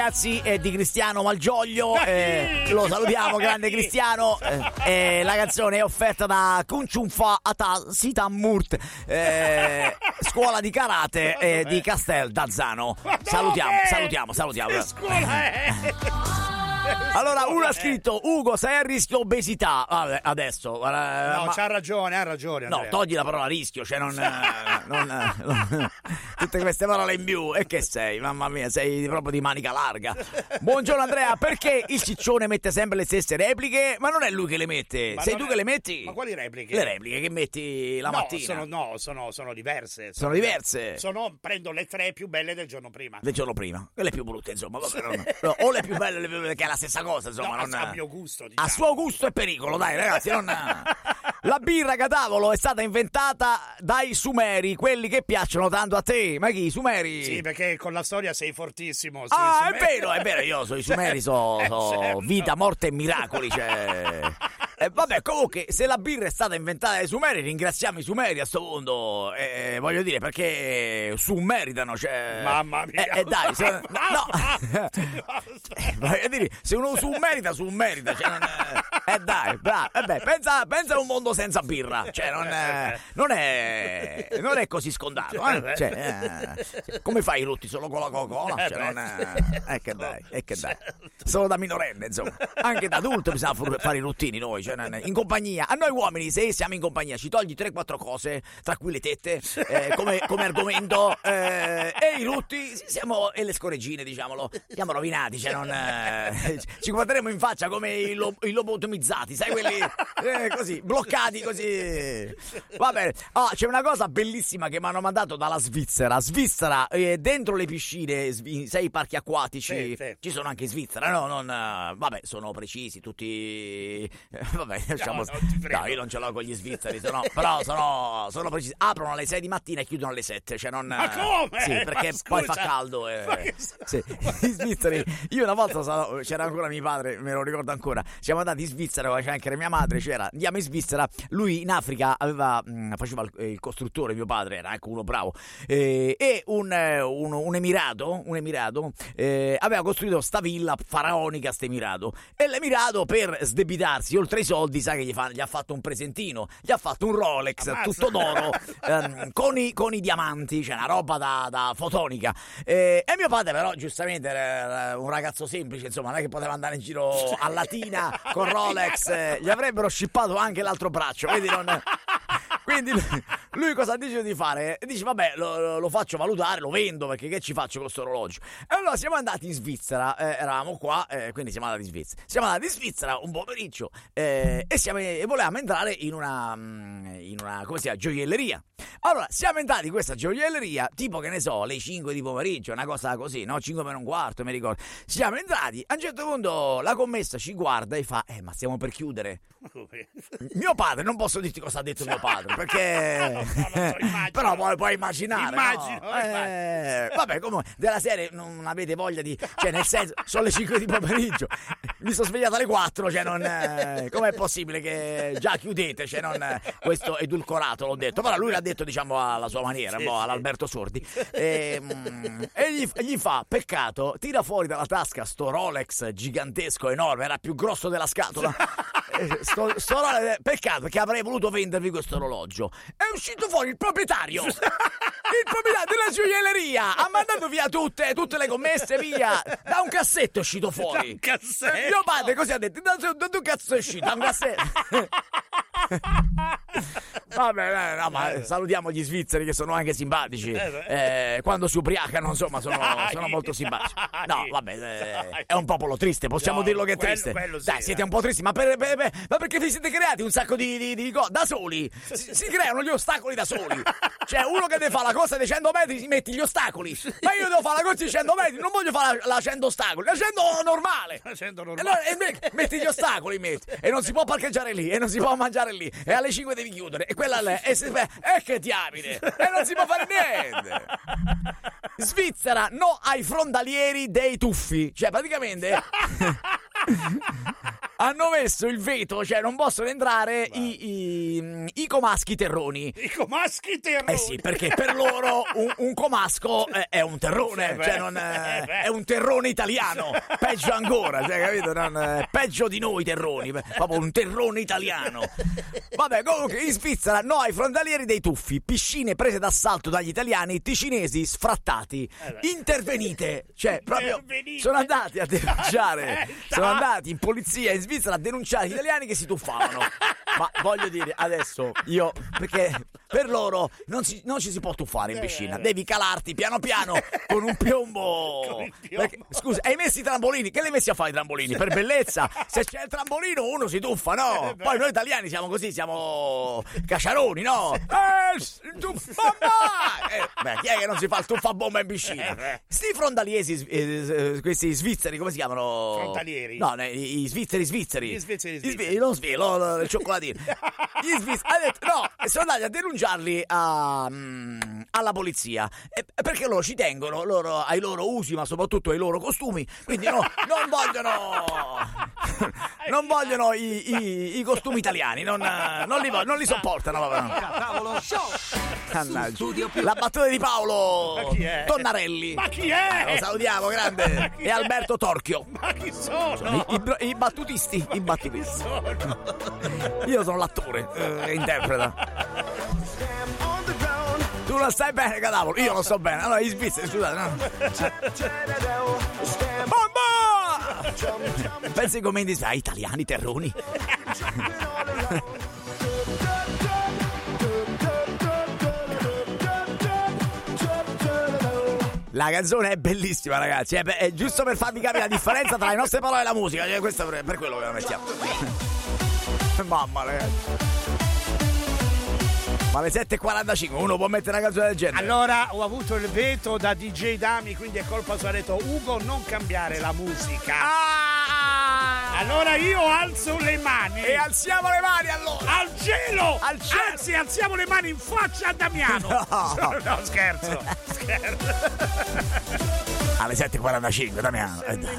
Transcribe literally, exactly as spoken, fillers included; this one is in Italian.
Ragazzi, è di Cristiano Malgioglio, eh, lo salutiamo, grande Cristiano. Eh, eh, la canzone è offerta da Kunchunfa Ata Sitammurt, eh, scuola di karate eh, di Castel d'Azzano. Salutiamo, salutiamo, salutiamo. Che scuola è? Allora, uno ha scritto: Ugo, sei a rischio obesità. Vabbè, adesso. No, ma... c'ha ragione, ha ragione. No, Andrea. togli la parola rischio, cioè non, non, non tutte queste parole in più. E che sei? Mamma mia, sei proprio di manica larga. Buongiorno Andrea, perché il ciccione mette sempre le stesse repliche? Ma non è lui che le mette, Ma sei non tu è... che le metti? Ma quali repliche? Le repliche che metti la no, mattina. Sono, no, sono, sono diverse. Sono diverse. Sono, prendo le tre più belle del giorno prima. Del giorno prima, quelle più brutte, insomma. Vabbè, non... no, o le più belle, le più belle, che è la stessa cosa, insomma. No, non... a mio gusto, diciamo. A suo gusto è pericolo, dai ragazzi, non... La birra Catavolo è stata inventata dai Sumeri, quelli che piacciono tanto a te. Ma chi, i Sumeri? Sì, perché con la storia sei fortissimo. Ah, Sumeri. è vero, è vero, io sono i Sumeri, so, so certo. vita, morte e miracoli, cioè... Eh, vabbè, comunque, se la birra è stata inventata dai Sumeri, ringraziamo i Sumeri a sto punto, eh, voglio dire, perché su meritano, cioè... Mamma mia! Eh, eh dai, se... no! eh, voglio dire, se uno su merita, su merita, cioè non... Eh dai, bravo, vabbè, pensa, pensa a un mondo senza birra, cioè non è, non è, non è così scontato, eh? Cioè, eh, come fai i rutti solo con la Coca-Cola? Cioè, non è, eh che dai, eh che dai, solo da minorenne, insomma, anche da adulto bisogna fare i ruttini noi, cioè, in compagnia, a noi uomini, se siamo in compagnia, ci togli tre quattro cose, tra cui le tette, eh, come, come argomento, eh, e i rutti, siamo, e le scoreggine, diciamolo, siamo rovinati, cioè non, eh, ci guarderemo in faccia come i, lo, i lobotomizzati, sai quelli, eh, così, bloccati così, va bene. Oh, c'è una cosa bellissima che mi hanno mandato dalla Svizzera, Svizzera, eh, dentro le piscine, svi, sai i parchi acquatici, sì, sì. Ci sono anche in Svizzera, no, non, vabbè, sono precisi, tutti, eh, vabbè, diciamo, no, no, io non ce l'ho con gli svizzeri, sono, però sono, sono precisi, aprono alle sei di mattina e chiudono alle sette, cioè non... Ma come? Sì, perché poi fa caldo e... Sì, gli svizzeri, io una volta sono, c'era ancora mio padre, me lo ricordo ancora, siamo andati in Svizzera, c'era anche mia madre, c'era, andiamo in Svizzera, lui in Africa aveva, mh, faceva il, il costruttore, mio padre era anche uno bravo, eh, e un, un, un emirato, un emirato eh, aveva costruito sta villa faraonica, sta emirato, e l'emirato per sdebitarsi oltre i soldi, sa che gli, fa, gli ha fatto un presentino, gli ha fatto un Rolex, ammazza, tutto d'oro, ehm, con, i, con i diamanti, cioè una roba da, da fotonica, eh, e mio padre però giustamente era un ragazzo semplice, insomma, non è che poteva andare in giro a Latina con Rolex, eh, gli avrebbero scippato anche l'altro braccio, vedi, non... Quindi lui cosa dice di fare? Dice vabbè, lo, lo faccio valutare, lo vendo, perché che ci faccio con questo orologio? E allora siamo andati in Svizzera, eh, eravamo qua, eh, quindi siamo andati in Svizzera. Siamo andati in Svizzera un pomeriggio eh, e, siamo, e volevamo entrare in una, in una, come si chiama, gioielleria. Allora, siamo entrati in questa gioielleria, tipo che ne so, alle cinque di pomeriggio, una cosa così, no? cinque meno un quarto, mi ricordo. Siamo entrati, a un certo punto la commessa ci guarda e fa, eh, ma stiamo per chiudere. Mio padre, non posso dirti cosa ha detto mio padre, perché... no, no, so, però puoi, puoi immaginare, immagino, no? eh, vabbè, comunque, della serie non avete voglia di... Cioè, nel senso, sono le cinque di pomeriggio, mi sono svegliato alle quattro, cioè non... Eh, com'è possibile che già chiudete? Cioè, non... Eh, questo edulcorato, l'ho detto, però lui l'ha detto, diciamo, alla sua maniera, sì, un po' sì, all'Alberto Sordi, e, mm, e gli, gli fa, peccato, tira fuori dalla tasca sto Rolex gigantesco, enorme, era più grosso della scatola, sto, sto Rolex, peccato, perché avrei voluto vendervi questo orologio. È uscito fuori il proprietario, il proprietario della gioielleria, ha mandato via tutte, tutte le commesse, via, da un cassetto è uscito fuori. Da un cassetto? Mio padre così ha detto, da, da, da un cazzo è uscito, da un cassetto. Vabbè, no, ma salutiamo gli svizzeri che sono anche simpatici, eh, quando si ubriacano, insomma, sono, sono molto simpatici. No, vabbè, eh, è un popolo triste, possiamo no, dirlo che è triste. Quello, quello sì, dai, siete un po' tristi, ma, per, per, per, ma perché vi siete creati un sacco di, di, di cose da soli? Si, si creano gli ostacoli da soli. Cioè, uno che deve fare la cosa dei cento metri si mette gli ostacoli, ma io devo fare la cosa di cento metri, non voglio fare la, la cento ostacoli, la cento normale. La cento normale. E, allora, e metti gli ostacoli, metti, e non si può parcheggiare lì, e non si può mangiare lì, e alle cinque devi chiudere, e quella lì, e, se, e che diamine, e non si può fare niente. Svizzera, no ai frontalieri dei tuffi, cioè praticamente hanno messo il veto, cioè non possono entrare i, i, i comaschi terroni. I comaschi terroni? Eh sì, perché per loro un, un comasco è, è un terrone, Sì, cioè beh. non è, Eh, beh. è un terrone italiano, peggio ancora, cioè, capito? Non, è peggio di noi terroni, proprio un terrone italiano. Vabbè, comunque in Svizzera no ai frontalieri dei tuffi, piscine prese d'assalto dagli italiani, ticinesi sfrattati. Eh beh. Intervenite, cioè proprio Intervenite. sono andati a denunciare, Aspetta. sono andati in polizia in Svizzera a denunciare gli italiani che si tuffavano. Ma voglio dire, adesso io, perché per loro non, si, non ci si può tuffare in piscina, devi calarti piano piano con un piombo. Con il piombo. Perché, scusa, hai messo i trampolini? Che li hai messi a fare i trampolini? Per bellezza? Se c'è il trampolino uno si tuffa, no? Eh, beh. Poi noi italiani siamo così, siamo cacciaroni, no? Eh, s- tuffabomba! Eh, beh, chi è che non si fa il tuffabomba in piscina? Eh, beh. Sti frondaliesi, eh, eh, questi svizzeri, come si chiamano? Frontalieri? No, ne- i, i svizzeri svizzeri. Gli svizzeri Gli svizzeri. svi- non svelo, lo- il cioccolatino. Gli svizzeri, ha detto, no, sono andati a denunciarli a, mm, alla polizia. E- perché loro ci tengono loro, ai loro usi, ma soprattutto ai loro costumi. Quindi no, non vogliono non vogliono i, i- i costumi italiani, non, non li, vo- non li sopportano proprio. Cavolo show. Mannaggia. Studio più. La battuta di Paolo Ma chi è? Tonnarelli. Ma chi è? Lo salutiamo, grande. Chi E è? Alberto Torchio. Ma chi sono? I, i- i battutisti, i battutisti. Io sono l'attore eh, che interpreta. Tu lo stai bene, Cadavolo? Io lo sto bene. Allora, gli svizzeri, scusate, no? Bomba! Pensi come in dis- ah, italiani, terroni. La canzone è bellissima, ragazzi. È, è giusto per farvi capire la differenza tra le nostre parole e la musica. Cioè, questo per, per quello che la mettiamo. Mamma, ragazzi. Ma alle sette e quarantacinque uno può mettere una canzone del genere? Allora ho avuto il veto da D J Dami, quindi è colpa sua. Ha detto Ugo non cambiare la musica. Ah! Allora io alzo le mani E alziamo le mani allora! al cielo. Al cielo. Anzi, alziamo le mani in faccia a Damiano. No. no scherzo, scherzo. Alle sette e quarantacinque, Damiano. Eh, dai.